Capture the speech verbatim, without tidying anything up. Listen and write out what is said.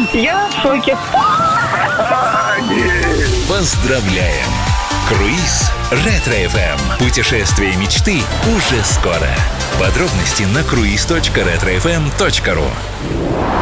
Я в шоке. Поздравляем! Круиз Ретро-эф эм. Путешествие мечты уже скоро. Подробности на круиз точка ретро эф эм точка ру.